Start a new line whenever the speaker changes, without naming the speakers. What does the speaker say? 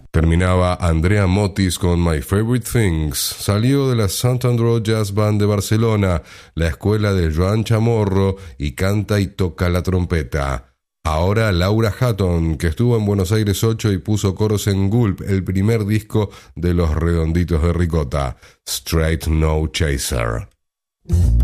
Terminaba Andrea Motis con My Favorite Things. Salió de la Santander Jazz Band de Barcelona, la escuela de Joan Chamorro, y canta y toca la trompeta. Ahora Laura Hutton, que estuvo en Buenos Aires 8 y puso coros en Gulp, el primer disco de Los Redonditos de Ricota. Straight No Chaser.